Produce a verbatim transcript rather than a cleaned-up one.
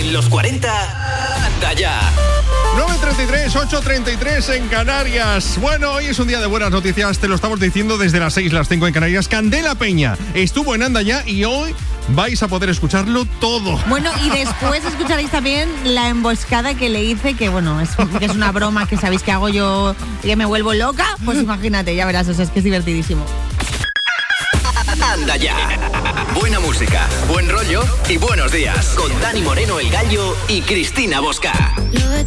En los cuarenta, anda ya. nueve treinta y tres, ocho treinta y tres en Canarias. Bueno, hoy es un día de buenas noticias, te lo estamos diciendo desde las seis, las cinco en Canarias. Candela Peña estuvo en Anda Ya y hoy vais a poder escucharlo todo. Bueno, y después escucharéis también la emboscada que le hice, que bueno, es, que es una broma que sabéis que hago yo, que me vuelvo loca. Pues imagínate, ya verás, o sea, es que es divertidísimo. Anda Ya. Buena música, buen rollo y buenos días. Con Dani Moreno, El Gallo y Cristina Bosca. Lo de